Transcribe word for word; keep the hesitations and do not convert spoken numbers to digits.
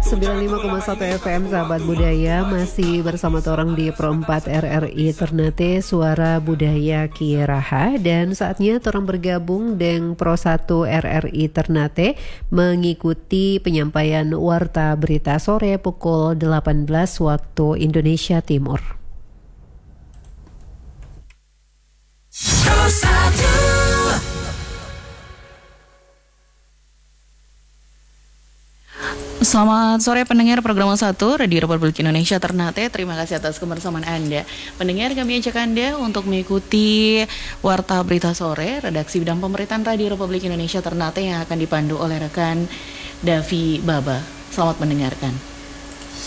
sembilan puluh lima koma satu F M sahabat budaya, masih bersama torang di Pro empat R R I Ternate Suara Budaya Kieraha, dan saatnya torang bergabung dengan Pro satu R R I Ternate mengikuti penyampaian warta berita sore pukul delapan belas waktu Indonesia Timur. Pro satu. Selamat sore pendengar program satu Radio Republik Indonesia Ternate. Terima kasih atas kebersamaan Anda. Pendengar, kami ajak Anda untuk mengikuti Warta Berita Sore Redaksi Bidang Pemberitaan Radio Republik Indonesia Ternate yang akan dipandu oleh rekan Davi Baba. Selamat mendengarkan.